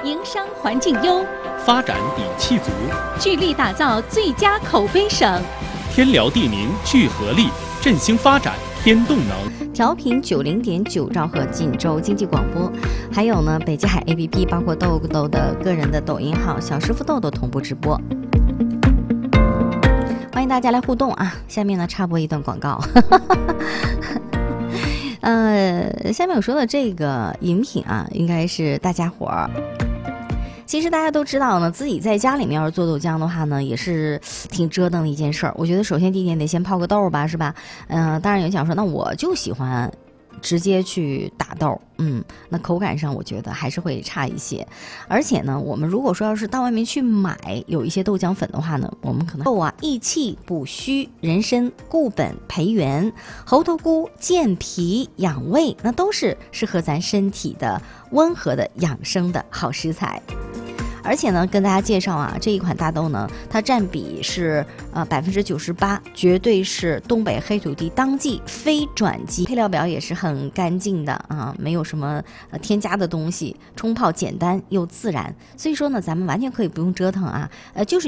营商环境优， 发展底气足， 聚力打造最佳口碑省。 天辽地宁聚合力，振兴发展添动能。 调频90.9兆赫锦州经济广播，还有呢北极海 APP， 包括豆豆的个人的抖音号小师傅豆豆同步直播。欢迎大家来互动啊！下面呢插播一段广告。下面我说的这个饮品啊，应该是大家伙儿。其实大家都知道呢，自己在家里面要是做豆浆的话呢，也是挺折腾的一件事儿。我觉得首先第一点得先泡个豆吧，是吧？当然有人讲说，那我就喜欢直接去打豆，那口感上我觉得还是会差一些。而且呢，我们如果说要是到外面去买有一些豆浆粉的话呢，我们可能豆啊益气补虚、人参、固本培元、猴头菇健脾养胃，那都是适合咱身体的温和的养生的好食材。而且呢，跟大家介绍啊，这一款大豆呢，它占比是98%，绝对是东北黑土地当季非转基，配料表也是很干净的啊，没有什么添加的东西，冲泡简单又自然，所以说呢，咱们完全可以不用折腾啊，就是